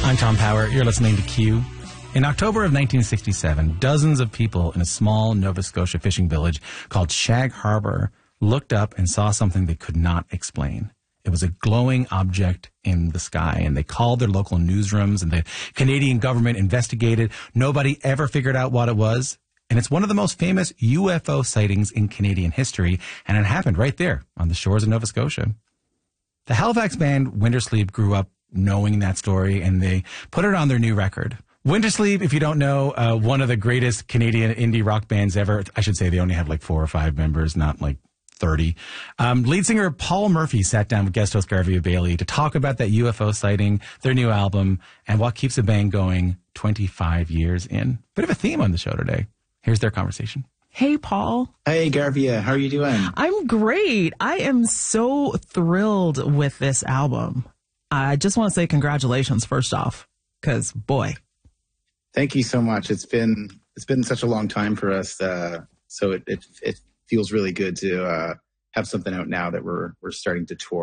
I'm Tom Power. You're listening to Q. In October of 1967, dozens of people in a small Nova Scotia fishing village called Shag Harbor looked up and saw something they could not explain. It was a glowing object in the sky, and they called their local newsrooms, and the Canadian government investigated. Nobody ever figured out what it was, and it's one of the most famous UFO sightings in Canadian history, and it happened right there on the shores of Nova Scotia. The Halifax band Winter Sleep grew up knowing that story, and they put it on their new record. Winter Sleep, if you don't know, one of the greatest Canadian indie rock bands ever. I should say they only have like 4 or 5 members, not like 30. Lead singer Paul Murphy sat down with guest host Garvey Bailey to talk about that UFO sighting, their new album, and what keeps the band going 25 years in. Bit of a theme on the show today. Here's their conversation. Hey, Paul. Hey, Garvia. How are you doing? I'm great. I am so thrilled with this album. I just want to say congratulations first off, because boy. Thank you so much. It's been such a long time for us, so it feels really good to have something out now that we're starting to tour.